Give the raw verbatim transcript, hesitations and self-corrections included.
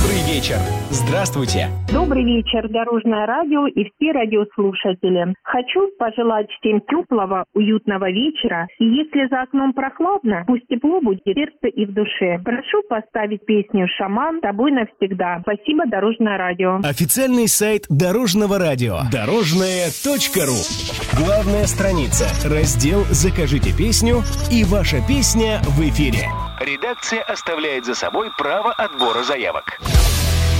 Добрый вечер. Здравствуйте. Добрый вечер, Дорожное радио и все радиослушатели. Хочу пожелать всем теплого, уютного вечера. И если за окном прохладно, пусть тепло будет в сердце и в душе. Прошу поставить песню «Шаман» «С тобой навсегда». Спасибо, Дорожное радио. Официальный сайт Дорожного радио. Дорожное точка ру. Главная страница. Раздел «Закажите песню» и ваша песня в эфире. Редакция оставляет за собой право отбора заявок.